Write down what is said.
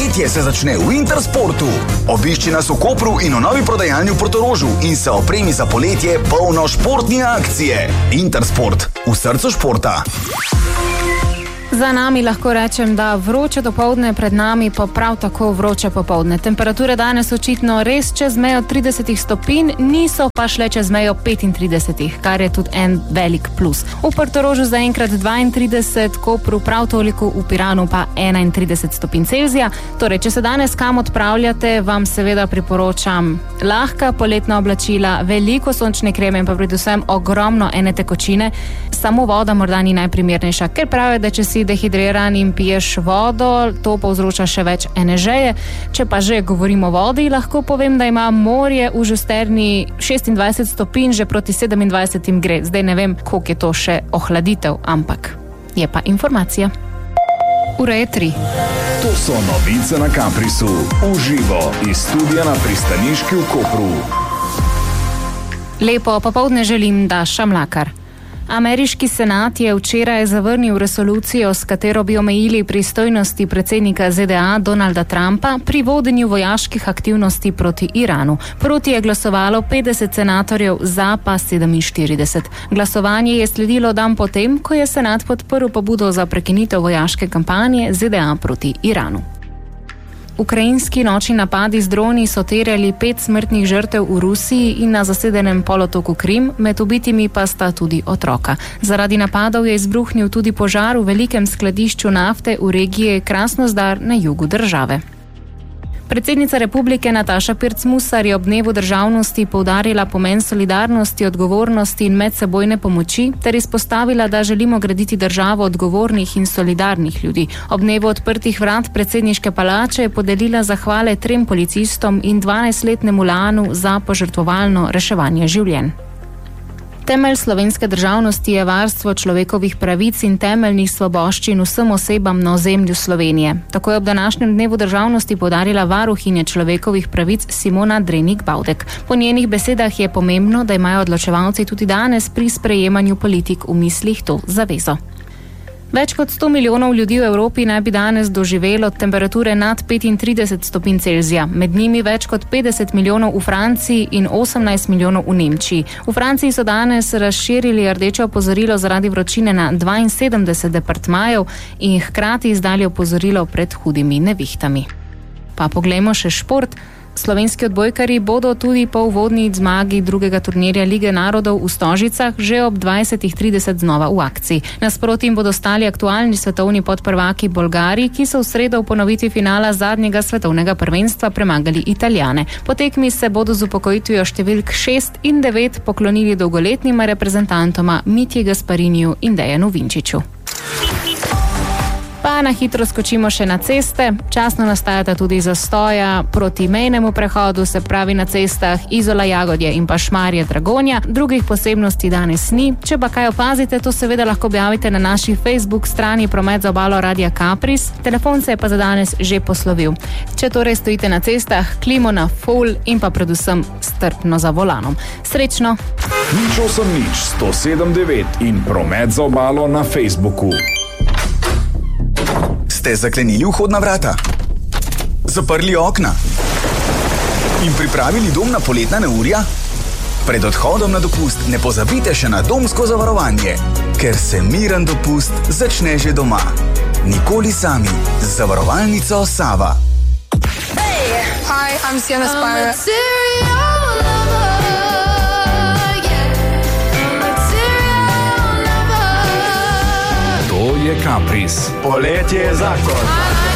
Poletje se začne v Intersportu. Obišči nas v Kopru in v novi prodajalni v Portorožu in se opremi za poletje polno športne akcije. Intersport, v srcu športa. Za nami lahko rečem, da vroče dopoldne, pred nami pa prav tako vroče popoldne. Temperature danes očitno res čez mejo 30 stopinj, niso pa šle čez mejo 35, kar je tudi en velik plus. V Portorožu zaenkrat 32, Kopru prav toliko, v Piranu pa 31 stopinj Celzija. Torej, če se danes kam odpravljate, vam seveda priporočam lahka poletna oblačila, veliko sončne kreme in pa predvsem ogromno ene tekočine. Samo voda morda ni najprimernejša, ker pravijo, da če si dehidriran in piješ vodo, to povzroča še več enežeje. Če pa že govorimo o vodi, lahko povem, da ima morje v Žusterni 26 stopinj, že proti 27 gre. Zdaj ne vem, koliko je to še ohladitev, ampak je pa informacija. Ura je 3. To so novice na Caprisu. Uživo iz studia na pristaniški v Kopru. Lepo popoldne želim, Daša Mlakar. Ameriški senat je včeraj zavrnil resolucijo, s katero bi omejili pristojnosti predsednika ZDA Donalda Trumpa pri vodenju vojaških aktivnosti proti Iranu. Proti je glasovalo 50 senatorjev, za pa 47. Glasovanje je sledilo dan potem, ko je senat podprl pobudo za prekinitev vojaške kampanje ZDA proti Iranu. Ukrajinski nočni napadi z droni so terjali 5 smrtnih žrtev v Rusiji in na zasedenem polotoku Krim, med ubitimi pa sta tudi otroka. Zaradi napadov je izbruhnil tudi požar v velikem skladišču nafte v regiji Krasnozdar na jugu države. Predsednica republike Nataša Pirc-Musar je ob dnevu državnosti poudarila pomen solidarnosti, odgovornosti in medsebojne pomoči ter izpostavila, da želimo graditi državo odgovornih in solidarnih ljudi. Ob dnevu odprtih vrat predsedniške palače je podelila zahvale 3 policistom in 12-letnemu Lanu za požrtvovalno reševanje življenj. Temelj slovenske državnosti je varstvo človekovih pravic in temeljnih svoboščin vsem osebam na ozemlju Slovenije. Tako je ob današnjem dnevu državnosti poudarila varuhinja človekovih pravic Simona Drenik Bavdek. Po njenih besedah je pomembno, da imajo odločevalci tudi danes pri sprejemanju politik v mislih to zavezo. Več kot 100 milijonov ljudi v Evropi naj bi danes doživelo temperature nad 35 stopinj Celzija. Med njimi več kot 50 milijonov v Franciji in 18 milijonov v Nemčiji. V Franciji so danes razširili rdeče opozorilo zaradi vročine na 72 departmajev in hkrati izdali opozorilo pred hudimi nevihtami. Pa poglejmo še šport. Slovenski odbojkarji bodo tudi po uvodni zmagi drugega turnirja Lige narodov v Stožicah že ob 20:30 znova v akciji. Nasproti jim bodo stali aktualni svetovni podprvaki Bolgari, ki so v sredo v ponovitvi finala zadnjega svetovnega prvenstva premagali Italijane. Po tekmi se bodo z upokojitvijo številk 6 in 9 poklonili dolgoletnima reprezentantoma Mitji Gaspariniju in Dejanu Vinčiču. Pa na hitro skočimo še na ceste. Časno nastajata tudi zastoja proti mejnemu prehodu, se pravi na cestah Izola Jagodje in pa Šmarje Dragonja. Drugih posebnosti danes ni. Če pa kaj opazite, to seveda lahko objavite na naši Facebook strani Promet za obalo Radia Capris. Telefon se je pa za danes že poslovil. Če torej stojite na cestah, klimo na full in pa predvsem strpno za volanom. Srečno! 107.9 in Promet za obalo na Facebooku. Ste zaklenili vhodna vrata? Zaprli okna? In pripravili dom na poletna neurja? Pred odhodom na dopust ne pozabite še na domsko zavarovanje, ker se miren dopust začne že doma. Nikoli sami z zavarovalnico Sava. Hey! Hi, I'm Sienna Spire. To je Capris. Poletje je zakon.